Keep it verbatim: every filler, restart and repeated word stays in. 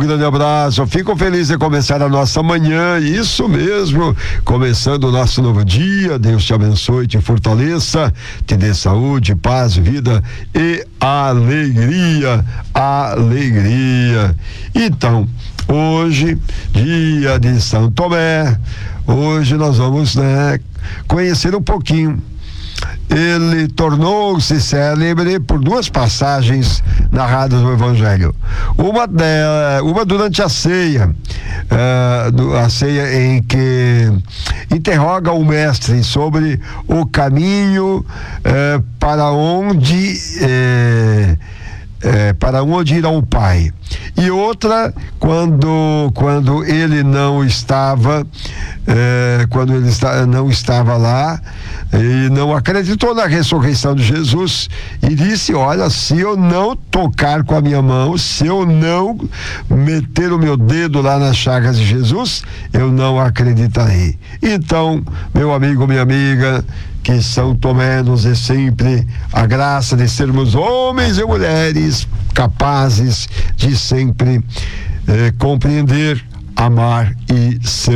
grande abraço. Fico feliz em começar a nossa manhã, isso mesmo, começando o nosso novo dia. Deus te abençoe, te fortaleça, te dê saúde, paz, vida e alegria, alegria. Então, hoje, dia de São Tomé, hoje nós vamos, né, conhecer um pouquinho. Ele tornou-se célebre por duas passagens narradas no Evangelho. Uma, dela, uma durante a ceia, uh, a ceia em que interroga o mestre sobre o caminho uh, para onde uh, É, para onde ir ao Pai. E outra, quando, quando ele não estava, é, quando ele está, não estava lá e não acreditou na ressurreição de Jesus e disse: olha, se eu não tocar com a minha mão, se eu não meter o meu dedo lá nas chagas de Jesus, eu não acreditarei. Então, meu amigo, minha amiga, que São Tomé nos dê sempre a graça de sermos homens e mulheres capazes de sempre eh, compreender, amar e ser